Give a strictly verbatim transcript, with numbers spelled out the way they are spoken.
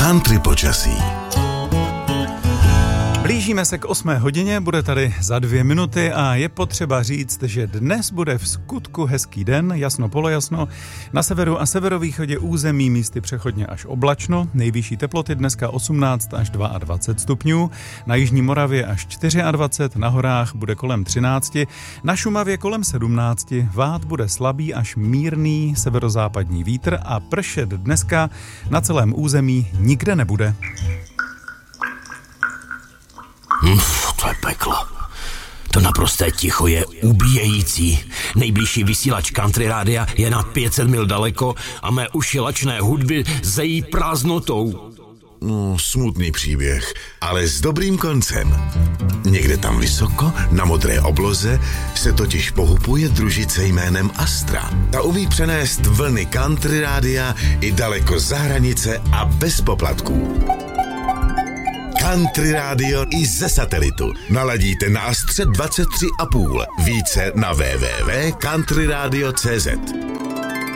Country počasí. Blížíme se k osmé hodině, bude tady za dvě minuty a je potřeba říct, že dnes bude v skutku hezký den, jasno polojasno, na severu a severovýchodě území místy přechodně až oblačno, nejvyšší teploty dneska osmnáct až dvacet dva stupňů, na jižní Moravě až dvacet čtyři, na horách bude kolem třináct, na Šumavě kolem sedmnáct, vát bude slabý až mírný severozápadní vítr a pršet dneska na celém území nikde nebude. Uf, to je peklo. To naprosté ticho je ubíjející. Nejbližší vysílač country rádia je na pět set mil daleko a mé uši lačné hudby zejí prázdnotou. No, smutný příběh, ale s dobrým koncem. Někde tam vysoko, na modré obloze, se totiž pohupuje družice jménem Astra. Ta umí přenést vlny country rádia i daleko za hranice a bez poplatků. Country rádio i ze satelitu. Naladíte na Astře dvacet tři a půl. Více na w w w tečka country radio tečka c z.